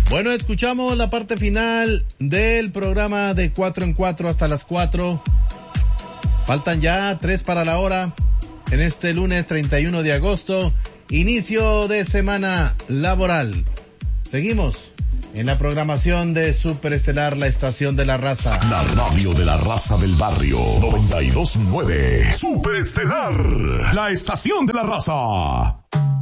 Bueno, escuchamos la parte final del programa de 4 en 4 hasta las 4. Faltan ya 3 para la hora en este lunes 31 de agosto, inicio de semana laboral. Seguimos en la programación de Superestelar, la estación de la raza. La radio de la raza del barrio 92.9. Superestelar, la estación de la raza.